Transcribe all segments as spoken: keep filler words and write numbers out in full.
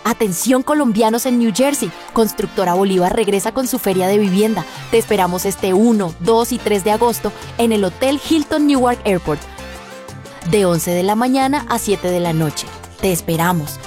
Atención colombianos en New Jersey, Constructora Bolívar regresa con su feria de vivienda. Te esperamos este uno, dos y tres de agosto en el Hotel Hilton Newark Airport, de once de la mañana a siete de la noche. Te esperamos.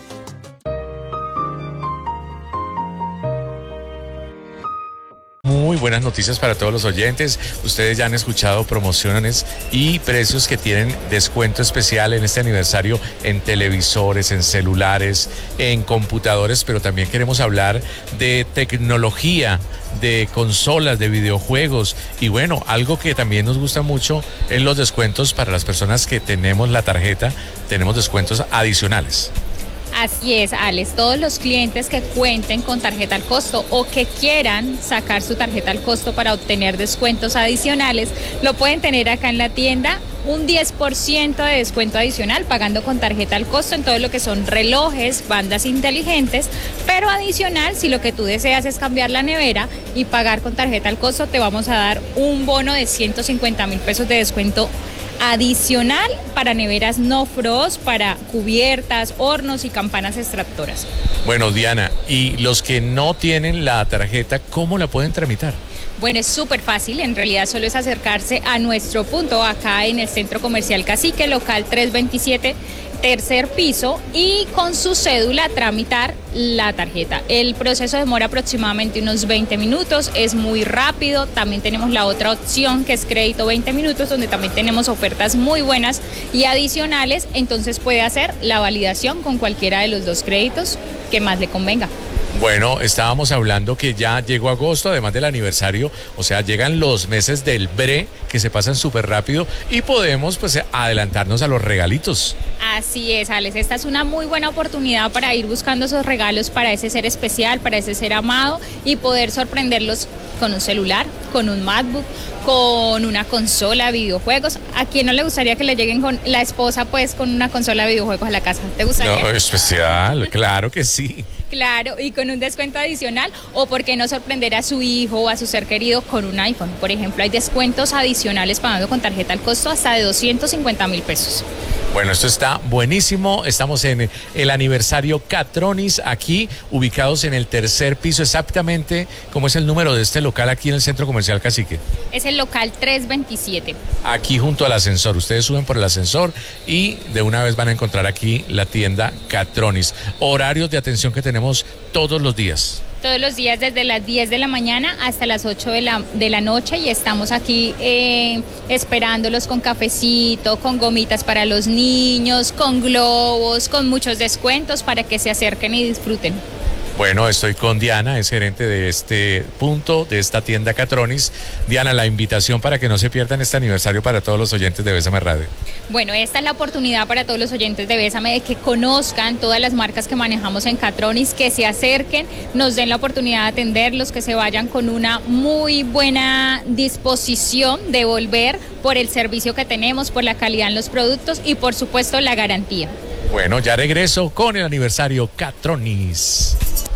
Muy buenas noticias para todos los oyentes. Ustedes ya han escuchado promociones y precios que tienen descuento especial en este aniversario en televisores, en celulares, en computadores, pero también queremos hablar de tecnología, de consolas, de videojuegos y bueno, algo que también nos gusta mucho es los descuentos para las personas que tenemos la tarjeta, tenemos descuentos adicionales. Así es, Alex, todos los clientes que cuenten con tarjeta al costo o que quieran sacar su tarjeta al costo para obtener descuentos adicionales, lo pueden tener acá en la tienda, un diez por ciento de descuento adicional pagando con tarjeta al costo en todo lo que son relojes, bandas inteligentes, pero adicional, si lo que tú deseas es cambiar la nevera y pagar con tarjeta al costo, te vamos a dar un bono de ciento cincuenta mil pesos de descuento adicional para neveras no frost, para cubiertas, hornos y campanas extractoras. Bueno, Diana, y los que no tienen la tarjeta, ¿cómo la pueden tramitar? Bueno, es súper fácil, en realidad solo es acercarse a nuestro punto acá en el Centro Comercial Cacique, local trescientos veintisiete, tercer piso, y con su cédula tramitar la tarjeta. El proceso demora aproximadamente unos veinte minutos, es muy rápido. También tenemos la otra opción que es crédito veinte minutos, donde también tenemos ofertas muy buenas y adicionales, entonces puede hacer la validación con cualquiera de los dos créditos que más le convenga. Bueno, estábamos hablando que ya llegó agosto, además del aniversario, o sea, llegan los meses del bre que se pasan súper rápido y podemos pues adelantarnos a los regalitos. Así es, Alex, esta es una muy buena oportunidad para ir buscando esos regalos para ese ser especial, para ese ser amado y poder sorprenderlos con un celular, con un MacBook, con una consola de videojuegos. ¿A quién no le gustaría que le lleguen con la esposa pues con una consola de videojuegos a la casa? ¿Te gustaría? No, especial, claro que sí. Claro, y con un descuento adicional, o por qué no sorprender a su hijo o a su ser querido con un iPhone. Por ejemplo, hay descuentos adicionales pagando con tarjeta al costo hasta de doscientos cincuenta mil pesos. Bueno, esto está buenísimo. Estamos en el aniversario Catronis, aquí ubicados en el tercer piso, exactamente como es el número de este local aquí en el Centro Comercial Cacique. Es el local trescientos veintisiete. Aquí junto al ascensor. Ustedes suben por el ascensor y de una vez van a encontrar aquí la tienda Catronis. Horarios de atención que tenemos todos los días. Todos los días desde las diez de la mañana hasta las ocho de la, de la noche y estamos aquí eh, esperándolos con cafecito, con gomitas para los niños, con globos, con muchos descuentos para que se acerquen y disfruten. Bueno, estoy con Diana, es gerente de este punto, de esta tienda Catronis. Diana, la invitación para que no se pierdan este aniversario para todos los oyentes de Bésame Radio. Bueno, esta es la oportunidad para todos los oyentes de Bésame de que conozcan todas las marcas que manejamos en Catronis, que se acerquen, nos den la oportunidad de atenderlos, que se vayan con una muy buena disposición de volver por el servicio que tenemos, por la calidad en los productos y por supuesto la garantía. Bueno, ya regreso con el aniversario Catronis.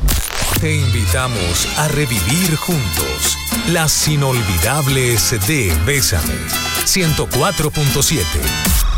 Te invitamos a revivir juntos las inolvidables de Bésame ciento cuatro punto siete.